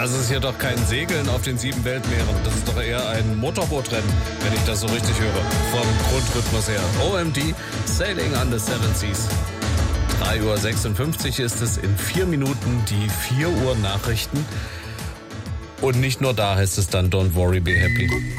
Das ist hier doch kein Segeln auf den 7 Weltmeeren. Das ist doch eher ein Motorbootrennen, wenn ich das so richtig höre. Vom Grundrhythmus her. OMD, Sailing on the Seven Seas. 3:56 Uhr ist es, in 4 Minuten die 4 Uhr Nachrichten. Und nicht nur da heißt es dann Don't worry, be happy.